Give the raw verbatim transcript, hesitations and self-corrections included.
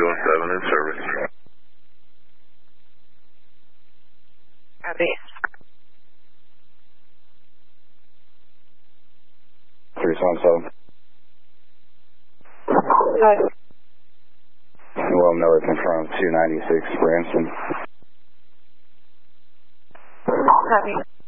two one seven in service. Copy. three one seven. Hi. Well, Miller confirmed two ninety-six Branson. Copy.